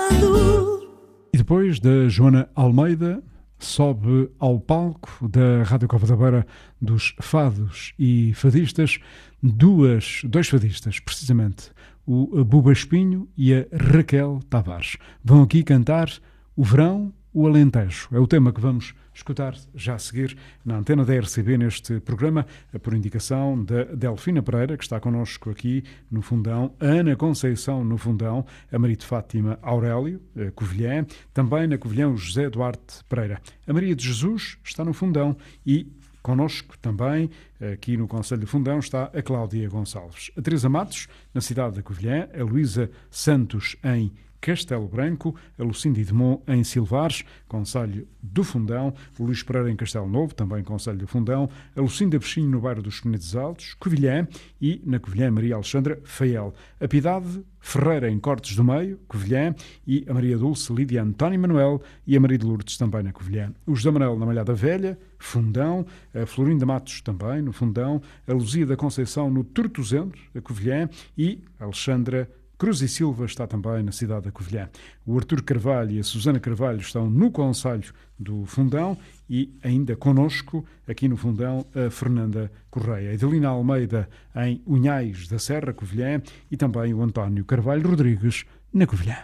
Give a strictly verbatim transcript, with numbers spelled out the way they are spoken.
E depois da Joana Almeida, sobe ao palco da Rádio Cova da Beira dos fados e fadistas, duas, dois fadistas, precisamente, o Buba Espinho e a Raquel Tavares. Vão aqui cantar O Verão, o Alentejo. É o tema que vamos escutar já a seguir na antena da R C B neste programa, por indicação da Delfina Pereira, que está connosco aqui no Fundão, a Ana Conceição no Fundão, a Maria de Fátima Aurélio, a Covilhã, também na Covilhã o José Duarte Pereira. A Maria de Jesus está no Fundão e connosco também, aqui no Conselho do Fundão, está a Cláudia Gonçalves. A Teresa Matos, na cidade da Covilhã, a Luísa Santos em Castelo Branco, a Lucinda Idemont em Silvares, Conselho do Fundão, o Luís Pereira em Castelo Novo, também Conselho do Fundão, a Lucinda Peixinho no bairro dos Penedos Altos, Covilhã e, na Covilhã, Maria Alexandra Fael. A Piedade Ferreira em Cortes do Meio, Covilhã, e a Maria Dulce Lídia António Manuel e a Maria de Lourdes também na Covilhã. O José Manuel na Malhada Velha, Fundão, a Florinda Matos também no Fundão, a Luzia da Conceição no Tortozendo, a Covilhã, e a Alexandra Cruz e Silva está também na cidade da Covilhã. O Artur Carvalho e a Susana Carvalho estão no Conselho do Fundão e ainda connosco, aqui no Fundão, a Fernanda Correia. A Edelina Almeida em Unhais da Serra, Covilhã, e também o António Carvalho Rodrigues, na Covilhã.